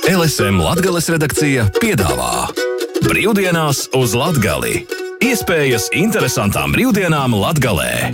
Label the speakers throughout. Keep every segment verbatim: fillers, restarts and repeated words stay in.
Speaker 1: L S M Latgales redakcija piedāvā Brīvdienās uz Latgali. Iespējas interesantām brīvdienām Latgalē.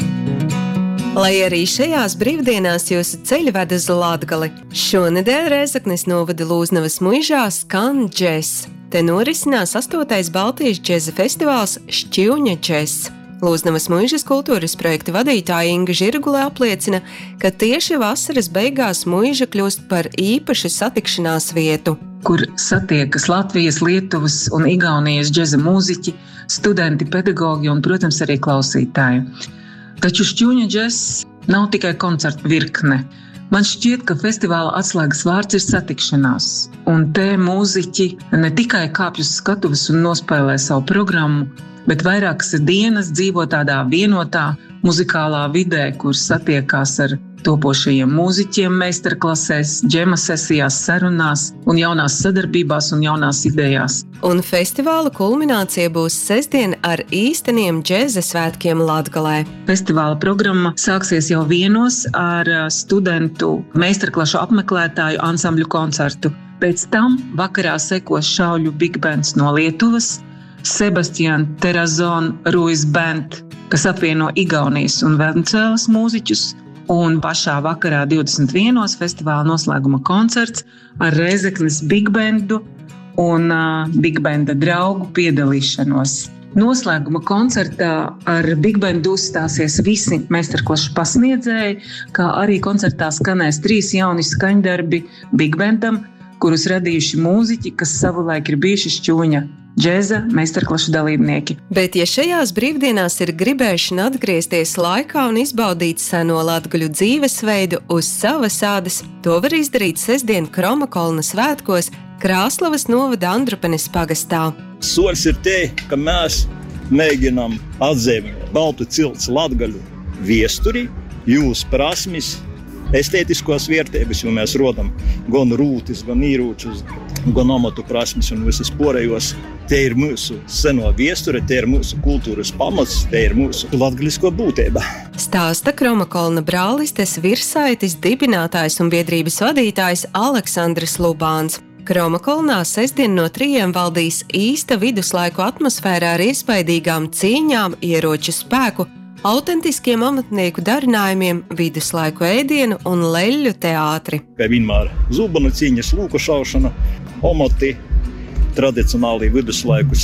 Speaker 2: Lai arī šajās brīvdienās jūsu ceļi ved uz Latgali, šonedēļ Rēzeknes novada Lūznavas muižā skan džess. Te norisinās astotais Baltijas džeza festivāls Šķiuņa džess. Lūznavas muižas kultūras projekta vadītāja Inga Žirgule apliecina, ka tieši vasaras beigās muiža kļūst par īpašu satikšanās vietu,
Speaker 3: kur satiekas Latvijas, Lietuvas un Igaunijas džeza mūziķi, studenti, pedagogi un, protams, arī klausītāji. Taču Šķiuņa džess nav tikai koncertu virkne. Man šķiet, ka festivāla atslēgas vārds ir satikšanās, un te mūziķi ne tikai kāpj uz skatuves un nospēlē savu programmu, bet vairākas dienas dzīvo tādā vienotā muzikālā vidē, kur satiekās ar topošajiem mūziķiem meistarklasēs, džema sesijās, sarunās un jaunās sadarbībās un jaunās idejās.
Speaker 2: Un festivāla kulminācija būs sestdien ar īsteniem džeza svētkiem Latgalē.
Speaker 3: Festivāla programma sāksies jau vienos ar studentu meistarklašu apmeklētāju ansambļu koncertu. Pēc tam vakarā sekos šauļu big bands no Lietuvas, Sebastian Terazon Ruiz Band, kas apvieno Igaunijas un Venecuēlas mūziķus, un pašā vakarā divdesmit vienos festivāla noslēguma koncerts ar Rēzeknes big bandu un uh, big banda draugu piedalīšanos. Noslēguma koncertā ar big bandu uzstāsies visi meistarklašu pasniedzēji, kā arī koncertā skanēs trīs jauni skaņdarbi big bandam, kurus radījuši mūziķi, kas savulaik ir bijuši Šķiuņa džeza meistarklašu dalībnieki.
Speaker 2: Bet, ja šajās brīvdienās ir gribēšana atgriezties laikā un izbaudīt seno latgaļu dzīvesveidu uz savas ādas, to var izdarīt sestdien Kromakolna svētkos Krāslavas novada Andrupenes pagastā.
Speaker 4: Solis ir te, ka mēs mēģinām atzīmēt baltu cilts latgaļu viesturi, jūs prasmis, estētiskos vērtības, jo mēs rodam gan rūtis, gan īrūčus, gan amatu prasmes un visas porējos. Te ir mūsu seno viesture, te ir mūsu kultūras pamats, te ir mūsu latgaļisko būtība.
Speaker 2: Stāsta Kromakolna brālistes virsaitis, dibinātājs un biedrības vadītājs Aleksandrs Lubāns. Kromakolnā sestdien no trījiem valdīs īsta viduslaiku atmosfērā ar iespaidīgām cīņām, ieroču spēku, autentiskiem amatnieku darinājumiem, viduslaiku ēdienu un leļļu teātri.
Speaker 4: Kā vienmēr zubanu cīņas, lūku šaušana, omoti, tradicionāli viduslaiku